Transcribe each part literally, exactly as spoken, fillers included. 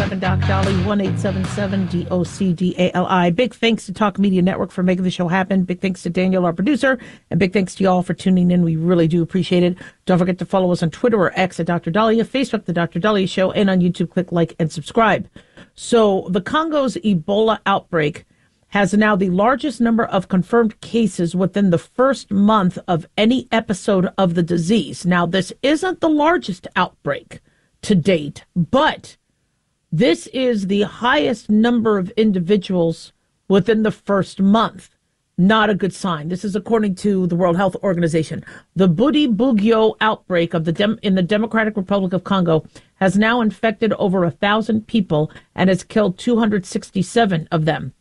seven Doc Dolly, one eight seven seven D O C D A L I. Big thanks to Talk Media Network for making the show happen. Big thanks to Daniel, our producer, and big thanks to y'all for tuning in. We really do appreciate it. Don't forget to follow us on Twitter or X at Doctor Dahlia, Facebook, The Doctor Dahlia Show, and on YouTube, click like and subscribe. So the Congo's Ebola outbreak has now the largest number of confirmed cases within the first month of any episode of the disease. Now, this isn't the largest outbreak to date, but this is the highest number of individuals within the first month. Not a good sign. This is according to the World Health Organization. The Bundibugyo outbreak of the Dem- in the Democratic Republic of Congo has now infected over a thousand people and has killed two hundred sixty-seven of them.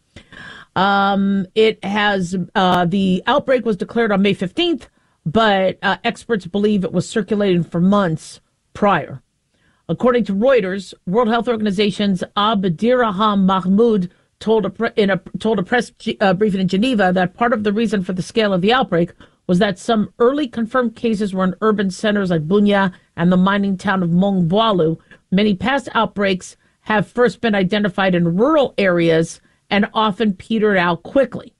Um, it has, uh, the outbreak was declared on May fifteenth, but uh, experts believe it was circulating for months prior. According to Reuters, World Health Organization's Abdirahman Mahmoud told a, pre- in a, told a press g- uh, briefing in Geneva that part of the reason for the scale of the outbreak was that some early confirmed cases were in urban centers like Bunia and the mining town of Mongboalu. Many past outbreaks have first been identified in rural areas and often petered out quickly.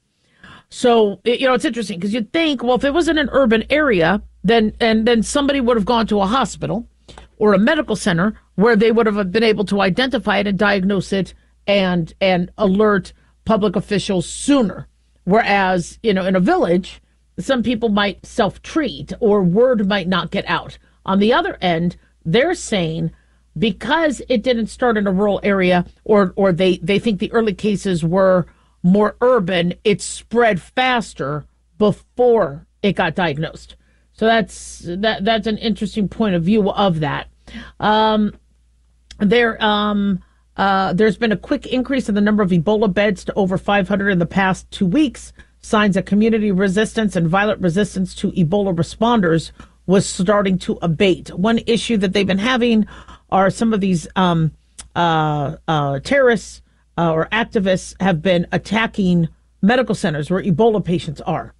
So, you know, it's interesting because you'd think, well, if it was in an urban area, then and then somebody would have gone to a hospital or a medical center where they would have been able to identify it and diagnose it and and alert public officials sooner. Whereas, you know, in a village, some people might self-treat or word might not get out. On the other end, they're saying because it didn't start in a rural area or or they, they think the early cases were more urban, it spread faster before it got diagnosed. So that's that that's an interesting point of view of that. Um, there um, uh, there's been a quick increase in the number of Ebola beds to over five hundred in the past two weeks. Signs of community resistance and violent resistance to Ebola responders was starting to abate. One issue that they've been having are some of these um, uh, uh, terrorists uh, or activists have been attacking medical centers where Ebola patients are.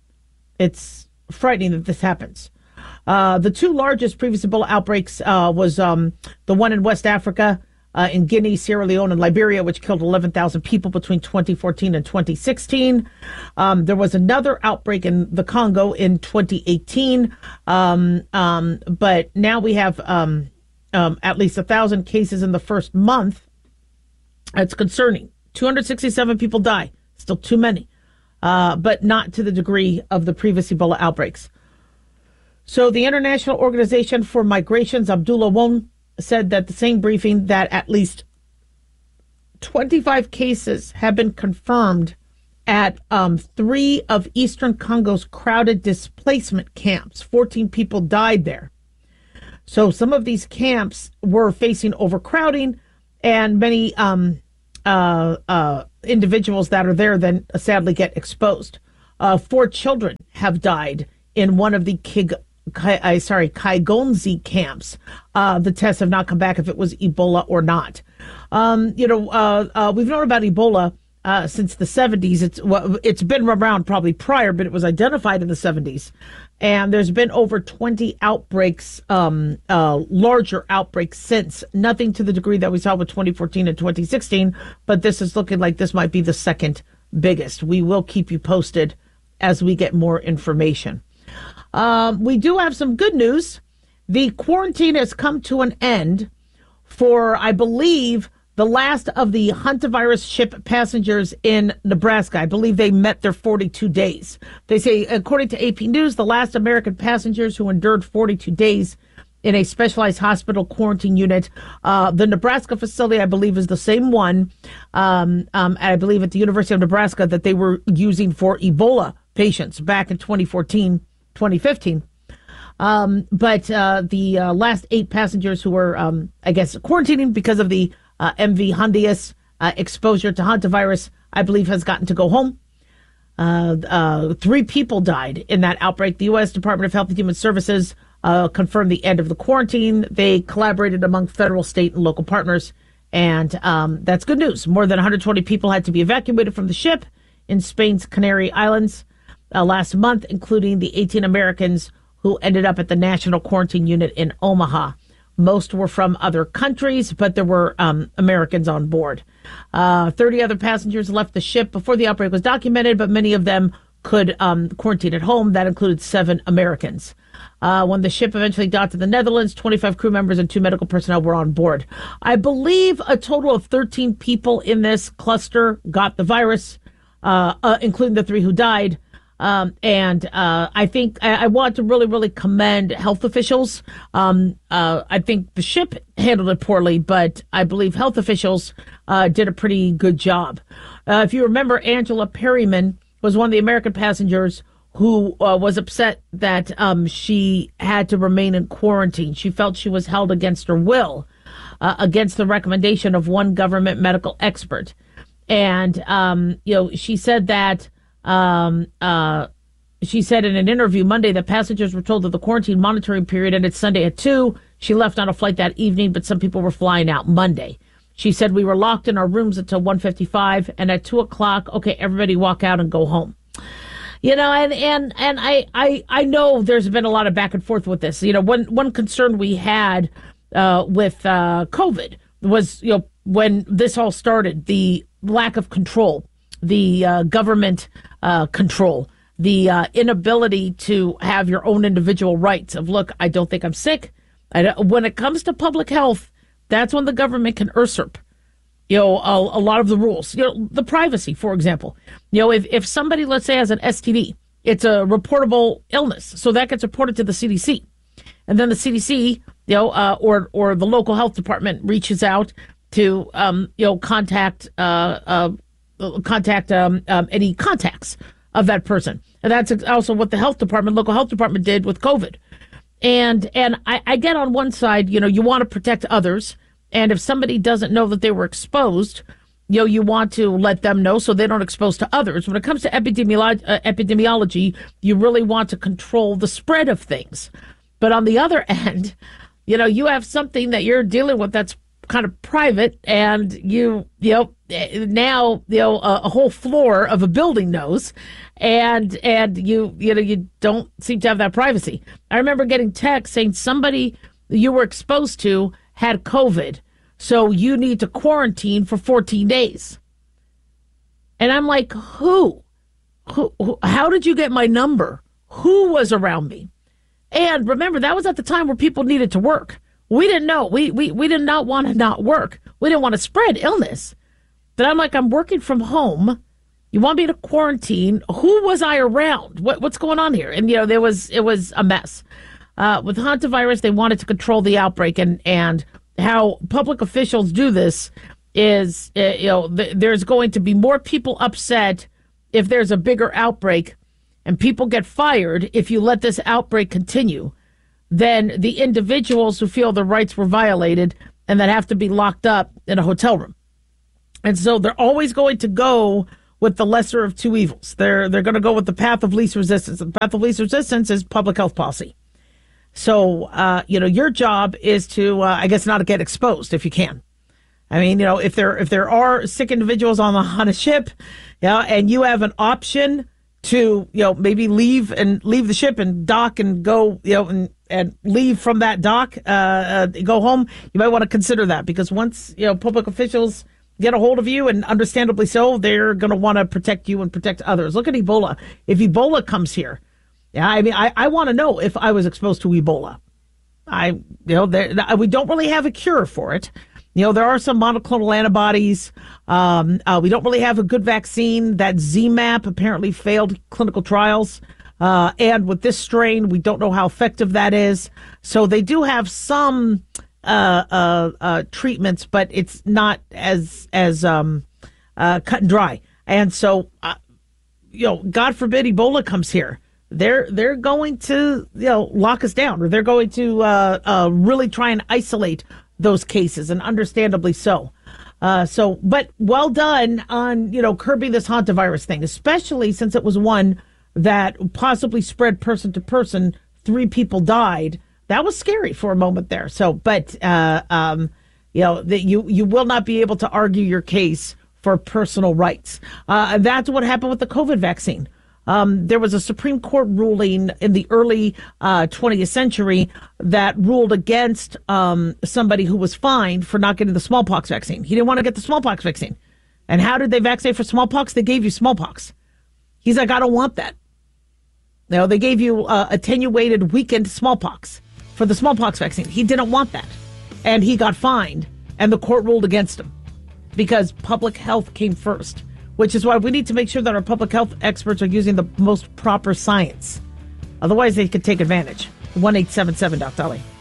It's frightening that this happens. Uh, the two largest previous Ebola outbreaks uh, was um, the one in West Africa, uh, in Guinea, Sierra Leone, and Liberia, which killed eleven thousand people between twenty fourteen and twenty sixteen. Um, there was another outbreak in the Congo in twenty eighteen. Um, um, but now we have um, um, at least one thousand cases in the first month. It's concerning. two hundred sixty-seven people die. Still too many. Uh, but not to the degree of the previous Ebola outbreaks. So the International Organization for Migrations, Abdullah Won, said that the same briefing that at least twenty-five cases have been confirmed at um, three of Eastern Congo's crowded displacement camps. fourteen people died there. So some of these camps were facing overcrowding, and many um, uh, uh, individuals that are there then sadly get exposed. Uh, four children have died in one of the Kig, Kai, uh, sorry, Kaigonzi camps. Uh, the tests have not come back if it was Ebola or not. Um, you know, uh, uh, we've known about Ebola uh, since the seventies. It's well, it's been around probably prior, but it was identified in the seventies. And there's been over twenty outbreaks, um, uh, larger outbreaks since. Nothing to the degree that we saw with twenty fourteen and twenty sixteen, but this is looking like this might be the second biggest. We will keep you posted as we get more information. Um, we do have some good news. The quarantine has come to an end for, I believe, the last of the hantavirus ship passengers in Nebraska. I believe they met their forty-two days. They say, according to A P News, the last American passengers who endured forty-two days in a specialized hospital quarantine unit. Uh, the Nebraska facility, I believe, is the same one, um, um, I believe, at the University of Nebraska that they were using for Ebola patients back in twenty fourteen, twenty fifteen. Um, but uh, the uh, last eight passengers who were, um, I guess, quarantining because of the uh, M V Hondius uh, exposure to hantavirus, I believe, has gotten to go home. Uh, uh, three people died in that outbreak. The U S Department of Health and Human Services uh, confirmed the end of the quarantine. They collaborated among federal, state, and local partners, and um, that's good news. More than one hundred twenty people had to be evacuated from the ship in Spain's Canary Islands uh, last month, including the eighteen Americans who ended up at the National Quarantine Unit in Omaha. Most were from other countries, but there were um, Americans on board. Uh, thirty other passengers left the ship before the outbreak was documented, but many of them could um, quarantine at home. That included seven Americans. Uh, when the ship eventually docked in the Netherlands, twenty-five crew members and two medical personnel were on board. I believe a total of thirteen people in this cluster got the virus, uh, uh, including the three who died. Um, and uh, I think I, I want to really, really commend health officials. Um, uh, I think the ship handled it poorly, but I believe health officials uh, did a pretty good job. Uh, if you remember, Angela Perryman was one of the American passengers who uh, was upset that um, she had to remain in quarantine. She felt she was held against her will, uh, against the recommendation of one government medical expert. And, um, you know, she said that Um, uh, she said in an interview Monday that passengers were told that the quarantine monitoring period ended Sunday at two. She left on a flight that evening, but some people were flying out Monday. She said, we were locked in our rooms until one fifty-five, and at two o'clock, okay, everybody walk out and go home. You know, and, and, and I, I, I know there's been a lot of back and forth with this. You know, one, one concern we had uh, with uh, COVID was, you know, when this all started, the lack of control, the uh, government uh, control, the uh, inability to have your own individual rights of, look, I don't think I'm sick. I don't, when it comes to public health, that's when the government can usurp, you know, a, a lot of the rules. You know, the privacy, for example. You know, if, if somebody, let's say, has an S T D, it's a reportable illness, so that gets reported to the C D C. And then the C D C, you know, uh, or or the local health department reaches out to, um, you know, contact uh, uh contact um, um, any contacts of that person. And that's also what the health department, local health department did with COVID. And and I, I get on one side, you know, you want to protect others. And if somebody doesn't know that they were exposed, you know, you want to let them know so they don't expose to others. When it comes to epidemiolo- uh, epidemiology, you really want to control the spread of things. But on the other end, you know, you have something that you're dealing with that's kind of private, and you, you know, now, you know, a, a whole floor of a building knows, and, and you, you know, you don't seem to have that privacy. I remember getting texts saying somebody you were exposed to had COVID, so you need to quarantine for fourteen days. And I'm like, who? Who, who how did you get my number? Who was around me? And remember, that was at the time where people needed to work. We didn't know. We, we, we did not want to not work. We didn't want to spread illness. But I'm like, I'm working from home. You want me to quarantine? Who was I around? What, what's going on here? And, you know, there was, it was a mess. Uh, with hantavirus, they wanted to control the outbreak, and, and how public officials do this is, uh, you know, th- there's going to be more people upset if there's a bigger outbreak, and people get fired if you let this outbreak continue, than the individuals who feel their rights were violated and that have to be locked up in a hotel room. And so they're always going to go with the lesser of two evils. They're they're going to go with the path of least resistance. The path of least resistance is public health policy. So, uh, you know, your job is to, uh, I guess, not get exposed if you can. I mean, you know, if there if there are sick individuals on the on a ship, yeah, and you have an option to, you know, maybe leave and leave the ship and dock and go, you know, and, and leave from that dock, uh, uh, go home, you might want to consider that, because once, you know, public officials get a hold of you, and understandably so, they're going to want to protect you and protect others. Look at Ebola. If Ebola comes here, yeah, I mean, I, I want to know if I was exposed to Ebola. I, you know, there, we don't really have a cure for it. You know, there are some monoclonal antibodies. Um, uh, we don't really have a good vaccine. That Z MAP apparently failed clinical trials. Uh, and with this strain, we don't know how effective that is. So they do have some uh, uh, uh, treatments, but it's not as as um, uh, cut and dry. And so, uh, you know, God forbid Ebola comes here. They're they're going to, you know, lock us down, or they're going to uh, uh, really try and isolate those cases, and understandably so. Uh, so, but well done on, you know, curbing this hantavirus thing, especially since it was one that possibly spread person to person. Three people died. That was scary for a moment there. So, but, uh, um, you know, that you, you will not be able to argue your case for personal rights. Uh, that's what happened with the COVID vaccine. Um, there was a Supreme Court ruling in the early uh, twentieth century that ruled against um, somebody who was fined for not getting the smallpox vaccine. He didn't want to get the smallpox vaccine. And how did they vaccinate for smallpox? They gave you smallpox. He's like, I don't want that. You know, they gave you uh, attenuated, weakened smallpox for the smallpox vaccine. He didn't want that. And he got fined, and the court ruled against him because public health came first, which is why we need to make sure that our public health experts are using the most proper science. Otherwise, they could take advantage. one eight seven seven Doc Dolly.